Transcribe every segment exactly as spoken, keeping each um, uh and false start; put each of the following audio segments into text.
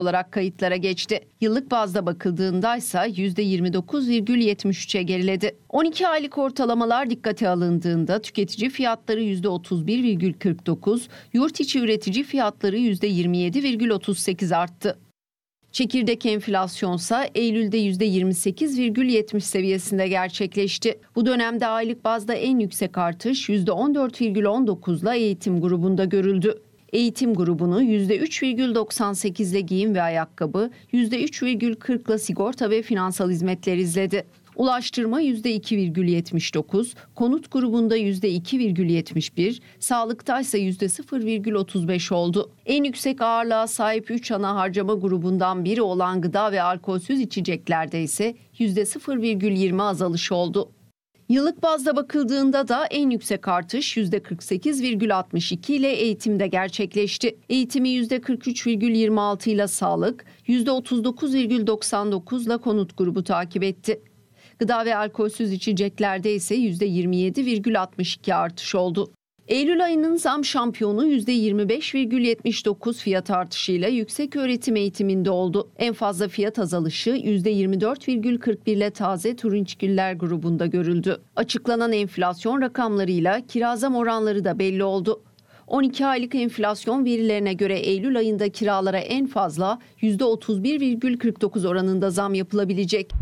olarak kayıtlara geçti. Yıllık bazda bakıldığında ise yüzde yirmi dokuz virgül yetmiş üçe geriledi. on iki aylık ortalamalar dikkate alındığında tüketici fiyatları yüzde otuz bir virgül kırk dokuz, yurt içi üretici fiyatları yüzde yirmi yedi virgül otuz sekiz arttı. Çekirdek enflasyonsa Eylül'de yüzde yirmi sekiz virgül yetmiş seviyesinde gerçekleşti. Bu dönemde aylık bazda en yüksek artış yüzde on dört virgül on dokuzla eğitim grubunda görüldü. Eğitim grubunu yüzde üç virgül doksan sekiz ile giyim ve ayakkabı, yüzde üç virgül kırk ile sigorta ve finansal hizmetler izledi. Ulaştırma yüzde iki virgül yetmiş dokuz, konut grubunda yüzde iki virgül yetmiş bir, sağlıkta ise yüzde sıfır virgül otuz beş oldu. En yüksek ağırlığa sahip üç ana harcama grubundan biri olan gıda ve alkolsüz içeceklerde ise yüzde sıfır virgül yirmi azalış oldu. Yıllık bazda bakıldığında da en yüksek artış yüzde kırk sekiz virgül altmış iki ile eğitimde gerçekleşti. Eğitimi yüzde kırk üç virgül yirmi altı ile sağlık, yüzde otuz dokuz virgül doksan dokuz ile konut grubu takip etti. Gıda ve alkolsüz içeceklerde ise yüzde yirmi yedi virgül altmış iki artış oldu. Eylül ayının zam şampiyonu yüzde yirmi beş virgül yetmiş dokuz fiyat artışıyla yükseköğretim eğitiminde oldu. En fazla fiyat azalışı yüzde yirmi dört virgül kırk bir ile taze turunçgiller grubunda görüldü. Açıklanan enflasyon rakamlarıyla kira zam oranları da belli oldu. on iki aylık enflasyon verilerine göre Eylül ayında kiralara en fazla yüzde otuz bir virgül kırk dokuz oranında zam yapılabilecek.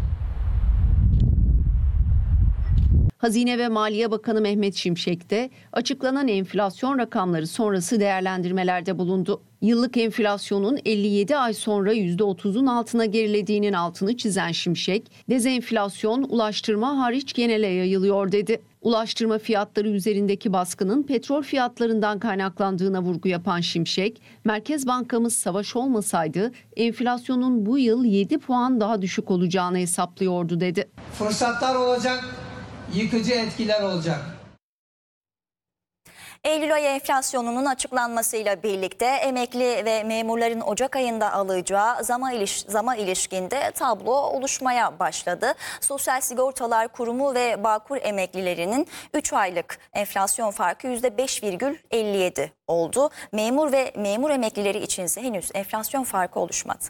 Hazine ve Maliye Bakanı Mehmet Şimşek de açıklanan enflasyon rakamları sonrası değerlendirmelerde bulundu. Yıllık enflasyonun elli yedi ay sonra yüzde otuzun altına gerilediğinin altını çizen Şimşek, dezenflasyon ulaştırma hariç genele yayılıyor dedi. Ulaştırma fiyatları üzerindeki baskının petrol fiyatlarından kaynaklandığına vurgu yapan Şimşek, Merkez Bankamız savaş olmasaydı enflasyonun bu yıl yedi puan daha düşük olacağını hesaplıyordu dedi. Fırsatlar olacak, yıkıcı etkiler olacak. Eylül ayı enflasyonunun açıklanmasıyla birlikte emekli ve memurların Ocak ayında alacağı zama, iliş, zama ilişkinde tablo oluşmaya başladı. Sosyal Sigortalar Kurumu ve Bağkur emeklilerinin üç aylık enflasyon farkı yüzde beş virgül elli yedi oldu. Memur ve memur emeklileri içinse henüz enflasyon farkı oluşmadı.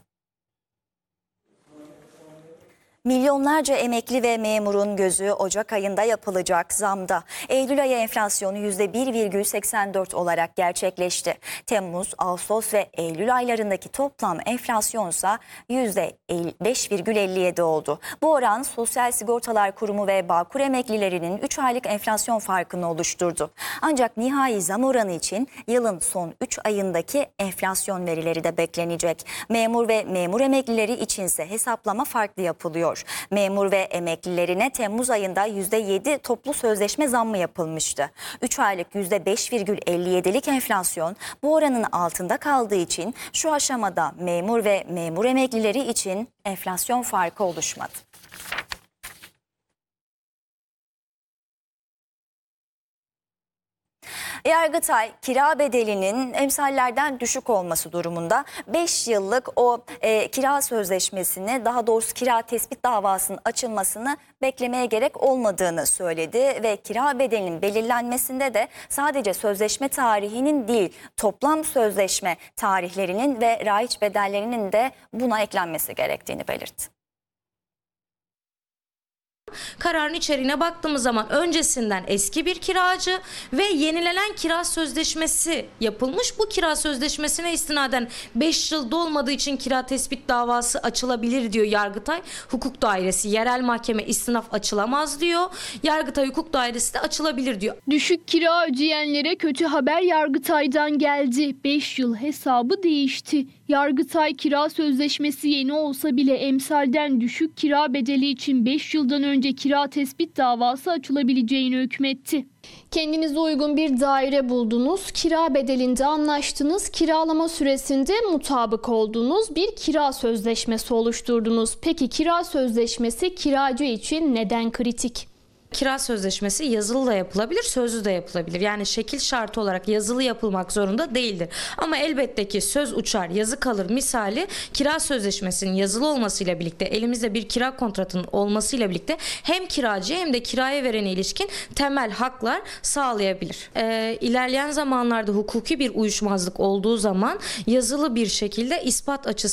Milyonlarca emekli ve memurun gözü Ocak ayında yapılacak zamda. Eylül ayı enflasyonu yüzde bir virgül seksen dört olarak gerçekleşti. Temmuz, Ağustos ve Eylül aylarındaki toplam enflasyonsa yüzde beş virgül elli yedi oldu. Bu oran Sosyal Sigortalar Kurumu ve Bağkur emeklilerinin üç aylık enflasyon farkını oluşturdu. Ancak nihai zam oranı için yılın son üç ayındaki enflasyon verileri de beklenecek. Memur ve memur emeklileri içinse hesaplama farklı yapılıyor. Memur ve emeklilerine Temmuz ayında yüzde yedi toplu sözleşme zammı yapılmıştı. üç aylık yüzde beş virgül elli yedilik enflasyon bu oranın altında kaldığı için şu aşamada memur ve memur emeklileri için enflasyon farkı oluşmadı. Yargıtay kira bedelinin emsallerden düşük olması durumunda beş yıllık o e, kira sözleşmesini, daha doğrusu kira tespit davasının açılmasını beklemeye gerek olmadığını söyledi ve kira bedelinin belirlenmesinde de sadece sözleşme tarihinin değil, toplam sözleşme tarihlerinin ve raiç bedellerinin de buna eklenmesi gerektiğini belirtti. Kararın içeriğine baktığımız zaman öncesinden eski bir kiracı ve yenilenen kira sözleşmesi yapılmış. Bu kira sözleşmesine istinaden beş yıl dolmadığı için kira tespit davası açılabilir diyor Yargıtay Hukuk Dairesi. Yerel mahkeme istinaf açılamaz diyor. Yargıtay Hukuk Dairesi de açılabilir diyor. Düşük kira ödeyenlere kötü haber Yargıtay'dan geldi. beş yıl hesabı değişti. Yargıtay kira sözleşmesi yeni olsa bile emsalden düşük kira bedeli için beş yıldan önce kira tespit davası açılabileceğini hükmetti. Kendinize uygun bir daire buldunuz, kira bedelinde anlaştınız, kiralama süresinde mutabık oldunuz, bir kira sözleşmesi oluşturdunuz. Peki kira sözleşmesi kiracı için neden kritik? Kira sözleşmesi yazılı da yapılabilir, sözlü de yapılabilir. Yani şekil şartı olarak yazılı yapılmak zorunda değildir. Ama elbette ki söz uçar, yazı kalır misali kira sözleşmesinin yazılı olmasıyla birlikte, elimizde bir kira kontratının olmasıyla birlikte hem kiracıya hem de kiraya verene ilişkin temel haklar sağlayabilir. Ee, ilerleyen zamanlarda hukuki bir uyuşmazlık olduğu zaman yazılı bir şekilde ispat açısından